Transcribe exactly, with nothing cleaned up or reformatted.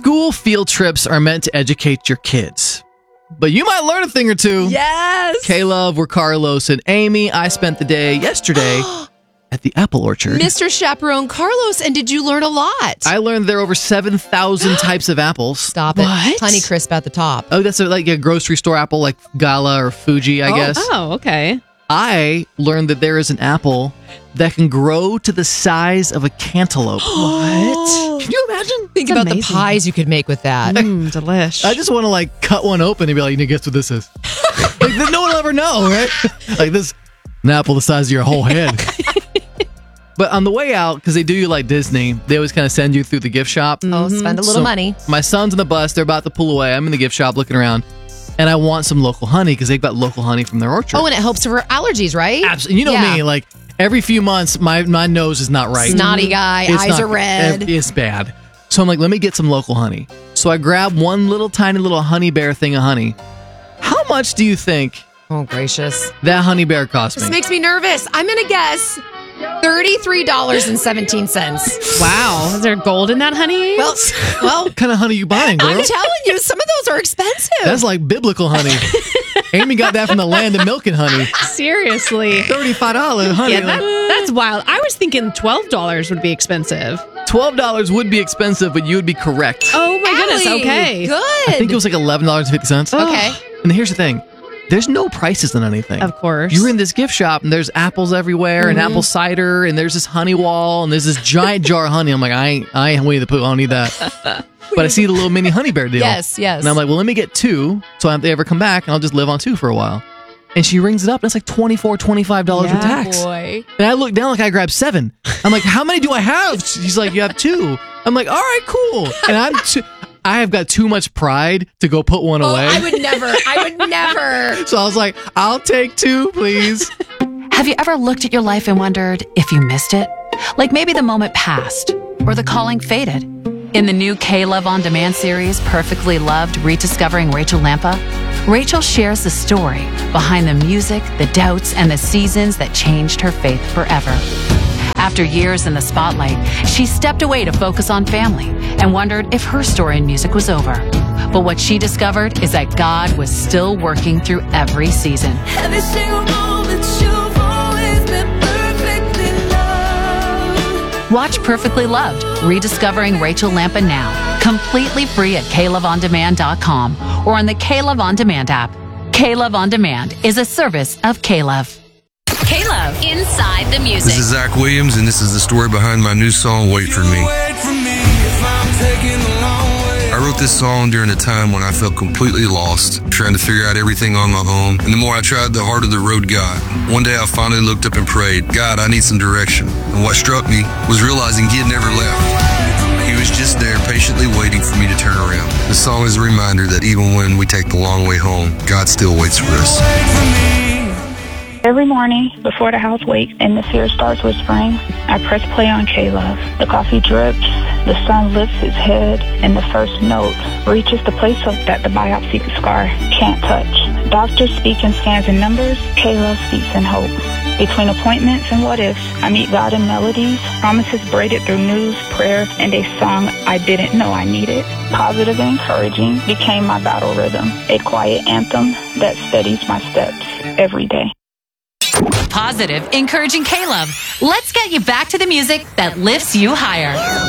School field trips are meant to educate your kids, but you might learn a thing or two. Yes. K-Love, we're Carlos and Amy. I spent the day yesterday at the apple orchard. Mister Chaperone Carlos, and did you learn a lot? I learned there are over seven thousand types of apples. Stop it. What? Honeycrisp at the top. Oh, that's a, like a grocery store apple like Gala or Fuji, I Oh, guess. Oh, okay. I learned that there is an apple that can grow to the size of a cantaloupe. What? Can you imagine? Think That's about amazing. the pies you could make with that. Mmm, delish. I just want to like cut one open and be like, you guess what this is? Like, no one will ever know, right? Like this, an apple the size of your whole head. But on the way out, because they do you like Disney, they always kind of send you through the gift shop. Oh, spend a little So, money. My son's in the bus. They're about to pull away. I'm in the gift shop looking around. And I want some local honey because they've got local honey from their orchard. Oh, and it helps for allergies, right? Absolutely. You know Yeah. me, like every few months, my, my nose is not right. Snotty guy, It's eyes not- are red. It's bad. So I'm like, let me get some local honey. So I grab one little tiny little honey bear thing of honey. How much do you think Oh, gracious. that honey bear cost This me? makes me nervous. I'm going to guess thirty-three dollars and seventeen cents. Wow. Is there gold in that honey? Well, well, What kind of honey you buying, girl? I'm telling you, some of those are expensive. That's like biblical honey. Amy got that from the land of milk and honey. Seriously. thirty-five dollars honey. Yeah, that, that's wild. I was thinking twelve dollars would be expensive. twelve dollars would be expensive, but you would be correct. Oh my goodness. Allie, Okay. Good. I think it was like eleven dollars and fifty cents. Okay. And here's the thing. There's no prices on anything. Of course. You're in this gift shop and there's apples everywhere and apple cider and there's this honey wall and there's this giant jar of honey. I'm like, I ain't, I ain't Winnie the Pooh. I don't need that. But I see the little mini honey bear deal. Yes, yes. And I'm like, well, let me get two so if they ever come back and I'll just live on two for a while. And she rings it up and it's like twenty-four dollars, twenty-five dollars with Yeah, tax. Boy. And I look down like I grabbed seven. I'm like, how many do I have? She's like, you have two. I'm like, all right, cool. And I'm too, I have got too much pride to go put one Oh, away. I would never. I would never. So I was like, I'll take two, please. Have you ever looked at your life and wondered if you missed it? Like maybe the moment passed or the calling faded. In the new K-Love On Demand series, Perfectly Loved, Rediscovering Rachel Lampa, Rachel shares the story behind the music, the doubts, and the seasons that changed her faith forever. After years in the spotlight, she stepped away to focus on family and wondered if her story in music was over. But what she discovered is that God was still working through every season. Every single moment you've always been perfectly loved. Watch Perfectly Loved, Rediscovering Rachel Lampa now, completely free at K Love On Demand dot com or on the K-Love On Demand app. K-Love On Demand is a service of K-Love. K-Love, Inside the Music. This is Zach Williams, and this is the story behind my new song, Wait For Me. I wrote this song during a time when I felt completely lost, trying to figure out everything on my own. And the more I tried, the harder the road got. One day I finally looked up and prayed, God, I need some direction. And what struck me was realizing he had never left. He was just there patiently waiting for me to turn around. The song is a reminder that even when we take the long way home, God still waits for us. Every morning, before the house wakes and the fear starts whispering, I press play on K-Love. The coffee drips, the sun lifts its head, and the first note reaches the place of that the biopsy scar can't touch. Doctors speak in scans and numbers, K-Love speaks in hope. Between appointments and what ifs, I meet God in melodies, promises braided through news, prayer, and a song I didn't know I needed. Positive and encouraging became my battle rhythm, a quiet anthem that steadies my steps every day. Positive, encouraging K-Love. Let's get you back to the music that lifts you higher.